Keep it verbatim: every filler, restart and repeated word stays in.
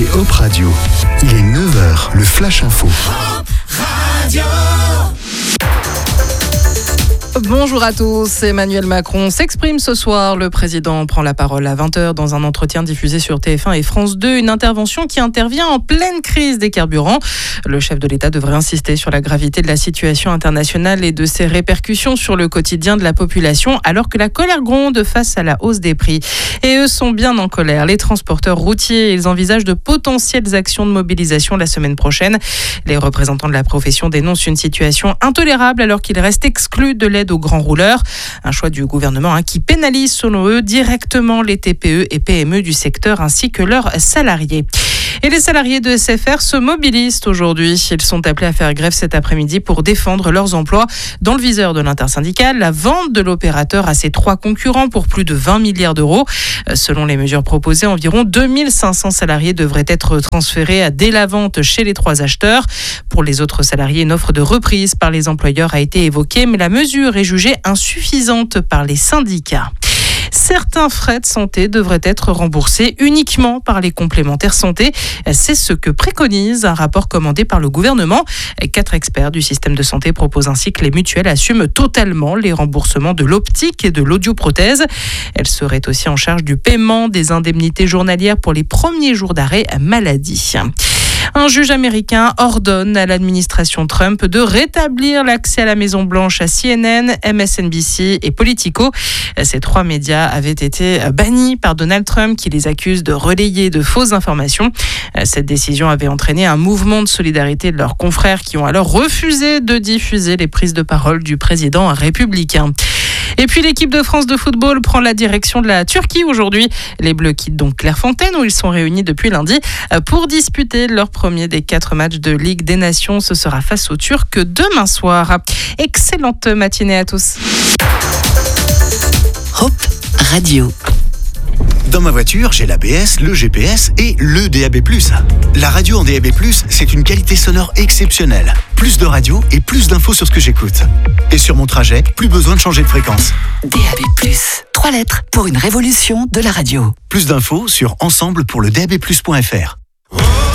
écoutez Hop Radio. Il est neuf heures, le Flash Info. Hop Radio. Bonjour à tous, Emmanuel Macron s'exprime ce soir. Le président prend la parole à vingt heures dans un entretien diffusé sur T F un et France deux. Une intervention qui intervient en pleine crise des carburants. Le chef de l'État devrait insister sur la gravité de la situation internationale et de ses répercussions sur le quotidien de la population, alors que la colère gronde face à la hausse des prix. Et eux sont bien en colère. Les transporteurs routiers, ils envisagent de potentielles actions de mobilisation la semaine prochaine. Les représentants de la profession dénoncent une situation intolérable alors qu'ils restent exclus de l'aide aux grands rouleurs. Un choix du gouvernement hein, qui pénalise selon eux directement les T P E et P M E du secteur ainsi que leurs salariés. Et les salariés de S F R se mobilisent aujourd'hui. Ils sont appelés à faire grève cet après-midi pour défendre leurs emplois. Dans le viseur de l'intersyndicale, la vente de l'opérateur à ses trois concurrents pour plus de vingt milliards d'euros. Selon les mesures proposées, environ deux mille cinq cents salariés devraient être transférés dès la vente chez les trois acheteurs. Pour les autres salariés, une offre de reprise par les employeurs a été évoquée, mais la mesure est jugée insuffisante par les syndicats. Certains frais de santé devraient être remboursés uniquement par les complémentaires santé. C'est ce que préconise un rapport commandé par le gouvernement. Quatre experts du système de santé proposent ainsi que les mutuelles assument totalement les remboursements de l'optique et de l'audioprothèse. Elles seraient aussi en charge du paiement des indemnités journalières pour les premiers jours d'arrêt maladie. Un juge américain ordonne à l'administration Trump de rétablir l'accès à la Maison-Blanche à C N N, M S N B C et Politico. Ces trois médias avaient été bannis par Donald Trump qui les accuse de relayer de fausses informations. Cette décision avait entraîné un mouvement de solidarité de leurs confrères qui ont alors refusé de diffuser les prises de parole du président républicain. Et puis l'équipe de France de football prend la direction de la Turquie aujourd'hui. Les Bleus quittent donc Clairefontaine où ils sont réunis depuis lundi pour disputer leur premier des quatre matchs de Ligue des Nations. Ce sera face aux Turcs demain soir. Excellente matinée à tous. Hop Radio. Dans ma voiture, j'ai l'A B S, le G P S et le D A B plus. La radio en D A B plus, c'est une qualité sonore exceptionnelle. Plus de radio et plus d'infos sur ce que j'écoute. Et sur mon trajet, plus besoin de changer de fréquence. D A B plus, trois lettres pour une révolution de la radio. Plus d'infos sur ensemble pour le D A B plus point F R.